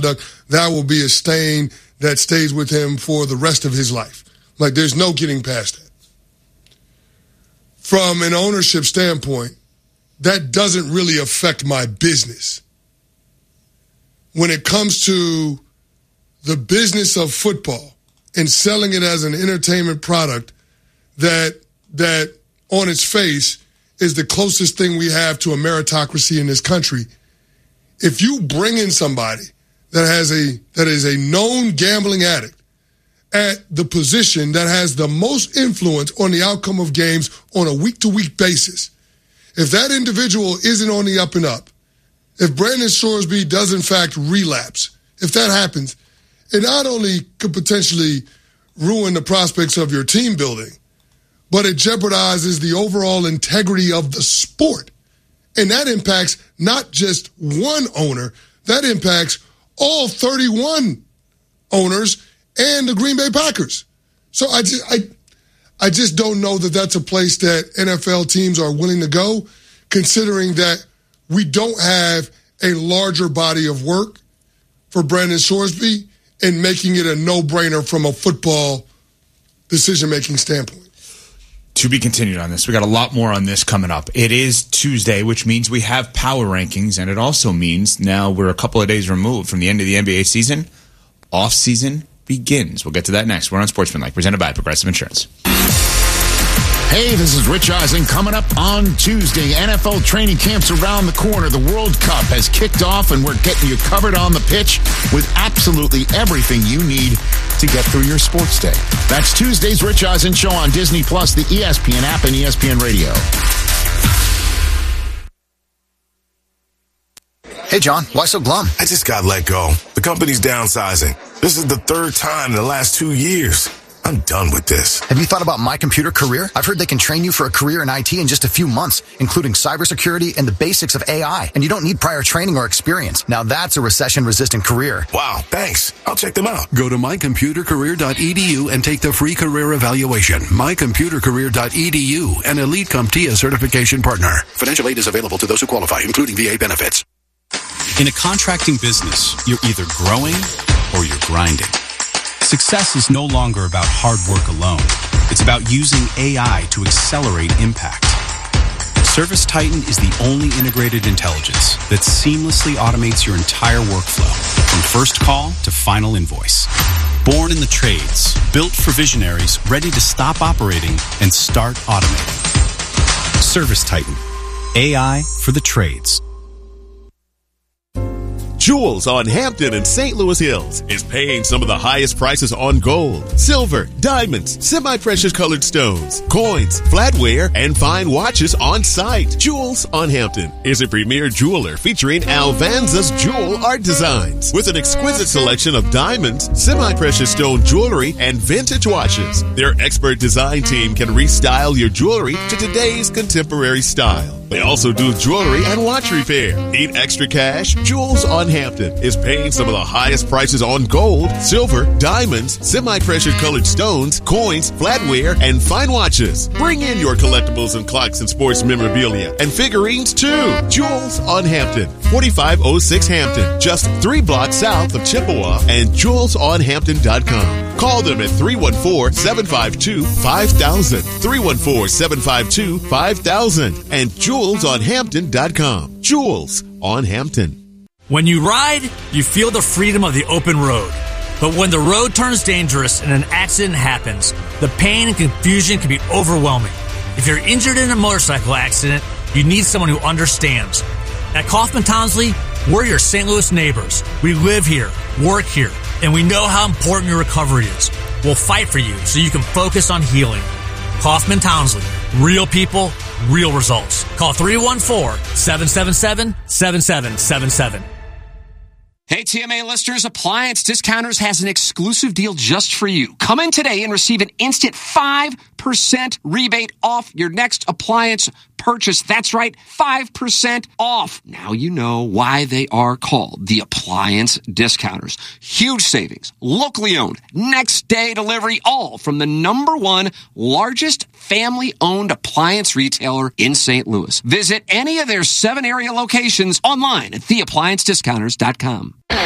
that will be a stain that stays with him for the rest of his life. Like, there's no getting past that. From an ownership standpoint, that doesn't really affect my business. When it comes to the business of football and selling it as an entertainment product that on its face is the closest thing we have to a meritocracy in this country, if you bring in somebody that is a known gambling addict at the position that has the most influence on the outcome of games on a week-to-week basis, if that individual isn't on the up and up, if Brandon Shoresby does in fact relapse, if that happens, it not only could potentially ruin the prospects of your team building, but it jeopardizes the overall integrity of the sport. And that impacts not just one owner, that impacts all 31 owners and the Green Bay Packers. So I just don't know that that's a place that NFL teams are willing to go, considering that we don't have a larger body of work for Brandon Shoresby and making it a no-brainer from a football decision-making standpoint. To be continued on this. We got a lot more on this coming up. It is Tuesday, which means we have power rankings, and it also means now we're a couple of days removed from the end of the NBA season. Off-season begins. We'll get to that next. We're on Sportsmanlike, presented by Progressive Insurance. Hey, this is Rich Eisen. Coming up on Tuesday, NFL training camps around the corner. The World Cup has kicked off, and we're getting you covered on the pitch with absolutely everything you need to get through your sports day. That's Tuesday's Rich Eisen Show on Disney+, the ESPN app, and ESPN Radio. Hey, John, why so glum? I just got let go. The company's downsizing. This is the third time in the last 2 years. I'm done with this. Have you thought about My Computer Career? I've heard they can train you for a career in IT in just a few months, including cybersecurity and the basics of AI. And you don't need prior training or experience. Now that's a recession-resistant career. Wow, thanks. I'll check them out. Go to mycomputercareer.edu and take the free career evaluation. mycomputercareer.edu, an Elite CompTIA certification partner. Financial aid is available to those who qualify, including VA benefits. In a contracting business, you're either growing or you're grinding. Success is no longer about hard work alone. It's about using AI to accelerate impact. ServiceTitan is the only integrated intelligence that seamlessly automates your entire workflow, from first call to final invoice. Born in the trades, built for visionaries ready to stop operating and start automating. ServiceTitan, AI for the trades. Jewels on Hampton and St. Louis Hills is paying some of the highest prices on gold, silver, diamonds, semi-precious colored stones, coins, flatware, and fine watches on site. Jewels on Hampton is a premier jeweler featuring Alvanza's jewel art designs with an exquisite selection of diamonds, semi-precious stone jewelry, and vintage watches. Their expert design team can restyle your jewelry to today's contemporary style. They also do jewelry and watch repair. Need extra cash? Jewels on Hampton is paying some of the highest prices on gold, silver, diamonds, semi-precious colored stones, coins, flatware, and fine watches. Bring in your collectibles and clocks and sports memorabilia and figurines too. Jewels on Hampton, 4506 Hampton, just 3 blocks south of Chippewa, and jewelsonhampton.com. Call them at 314-752-5000, 314-752-5000, and jewelsonhampton.com. Jewels on Hampton. When you ride, you feel the freedom of the open road. But when the road turns dangerous and an accident happens, the pain and confusion can be overwhelming. If you're injured in a motorcycle accident, you need someone who understands. At Kaufman Townsley, we're your St. Louis neighbors. We live here, work here, and we know how important your recovery is. We'll fight for you so you can focus on healing. Kaufman Townsley. Real people, real results. Call 314-777-7777. Hey, TMA listeners, Appliance Discounters has an exclusive deal just for you. Come in today and receive an instant 5% rebate off your next appliance purchase. That's right, 5% off. Now you know why they are called the Appliance Discounters. Huge savings, locally owned, next day delivery, all from the #1 largest family-owned appliance retailer in St. Louis. Visit any of their 7 area locations online at theappliancediscounters.com.